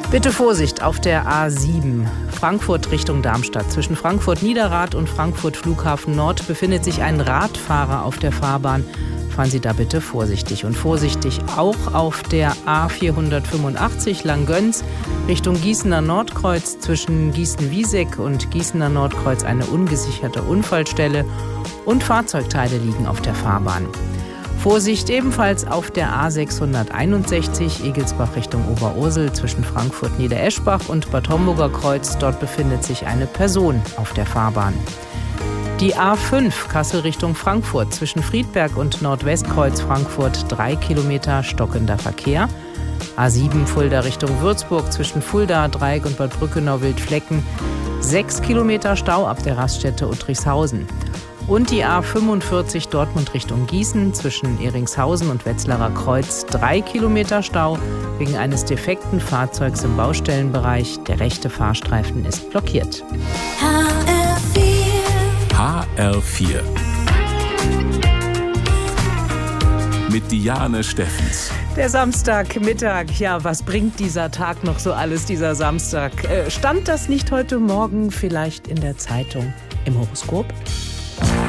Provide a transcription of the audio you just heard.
Bitte Vorsicht auf der A7, Frankfurt Richtung Darmstadt. Zwischen Frankfurt-Niederrad und Frankfurt Flughafen Nord befindet sich ein Radfahrer auf der Fahrbahn. Fahren Sie da bitte vorsichtig. Und vorsichtig auch auf der A485 Langgöns Richtung Gießener Nordkreuz. Zwischen Gießen-Wieseck und Gießener Nordkreuz eine ungesicherte Unfallstelle und Fahrzeugteile liegen auf der Fahrbahn. Vorsicht ebenfalls auf der A661 Egelsbach Richtung Oberursel zwischen Frankfurt-Niedereschbach und Bad Homburger Kreuz. Dort befindet sich eine Person auf der Fahrbahn. Die A5 Kassel Richtung Frankfurt zwischen Friedberg und Nordwestkreuz Frankfurt 3 Kilometer stockender Verkehr. A7 Fulda Richtung Würzburg zwischen Fulda, Dreieck und Bad Brückenau-Wildflecken 6 Kilometer Stau ab der Raststätte Uttrichshausen. Und die A45 Dortmund Richtung Gießen zwischen Eringshausen und Wetzlarer Kreuz 3 Kilometer Stau wegen eines defekten Fahrzeugs im Baustellenbereich. Der rechte Fahrstreifen ist blockiert. HR4 mit Diane Steffens. Der Samstagmittag, ja, was bringt dieser Tag noch so alles, dieser Samstag? Stand das nicht heute Morgen vielleicht in der Zeitung, im Horoskop?